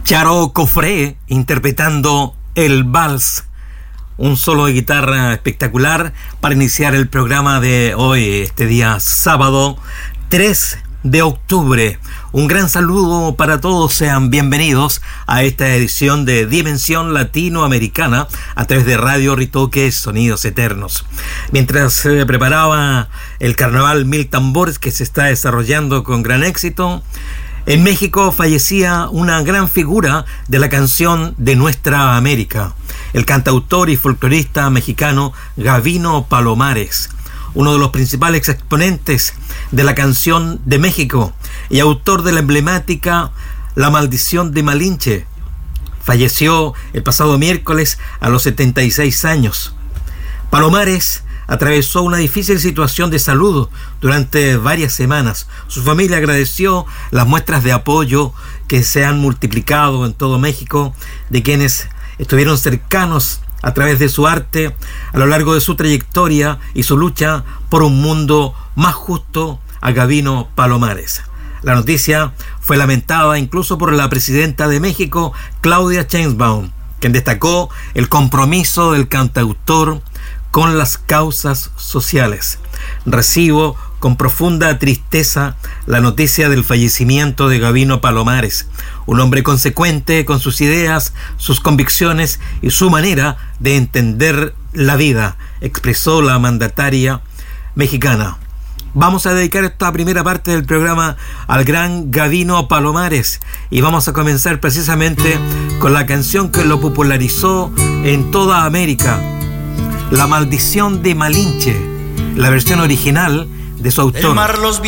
Charo Cofré interpretando el vals, un solo de guitarra espectacular para iniciar el programa de hoy, este día sábado 3 de octubre. Un gran saludo para todos, sean bienvenidos a esta edición de Dimensión Latinoamericana a través de Radio Ritoque, Sonidos Eternos. Mientras se preparaba el Carnaval Mil Tambores, que se está desarrollando con gran éxito, en México fallecía una gran figura de la canción de nuestra América, el cantautor y folclorista mexicano Gavino Palomares, uno de los principales exponentes de la canción de México y autor de la emblemática La Maldición de Malinche. Falleció el pasado miércoles a los 76 años. Palomares atravesó una difícil situación de salud durante varias semanas. Su familia agradeció las muestras de apoyo que se han multiplicado en todo México de quienes estuvieron cercanos a través de su arte a lo largo de su trayectoria y su lucha por un mundo más justo a Gavino Palomares. La noticia fue lamentada incluso por la presidenta de México, Claudia Sheinbaum, quien destacó el compromiso del cantautor con las causas sociales. Recibo con profunda tristeza la noticia del fallecimiento de Gavino Palomares, un hombre consecuente con sus ideas, sus convicciones y su manera de entender la vida, expresó la mandataria mexicana. Vamos a dedicar esta primera parte del programa al gran Gavino Palomares y vamos a comenzar precisamente con la canción que lo popularizó en toda América, La Maldición de Malinche, la versión original de su autor.